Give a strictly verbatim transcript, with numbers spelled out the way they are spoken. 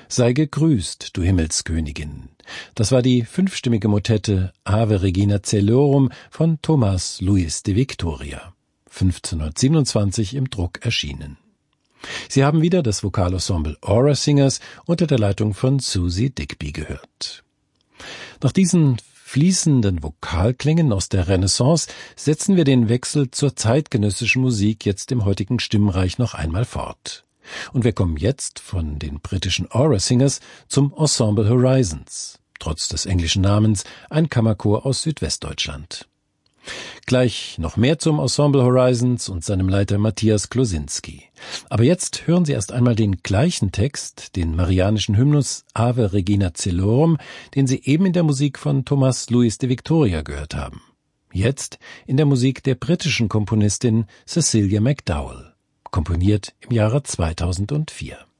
Sei gegrüßt, du Himmelskönigin. Das war die fünfstimmige Motette Ave Regina Caelorum von Tomás Luis de Victoria, fünfzehnhundertsiebenundzwanzig im Druck erschienen. Sie haben wieder das Vokalensemble Aura Singers unter der Leitung von Susie Digby gehört. Nach diesen fließenden Vokalklängen aus der Renaissance setzen wir den Wechsel zur zeitgenössischen Musik jetzt im heutigen Stimmreich noch einmal fort. Und wir kommen jetzt von den britischen Aura Singers zum Ensemble Horizons, trotz des englischen Namens ein Kammerchor aus Südwestdeutschland. Gleich noch mehr zum Ensemble Horizons und seinem Leiter Matthias Klosinski. Aber jetzt hören Sie erst einmal den gleichen Text, den marianischen Hymnus Ave Regina Caelorum, den Sie eben in der Musik von Tomás Luis de Victoria gehört haben. Jetzt in der Musik der britischen Komponistin Cecilia McDowell, komponiert im Jahre zweitausendvier.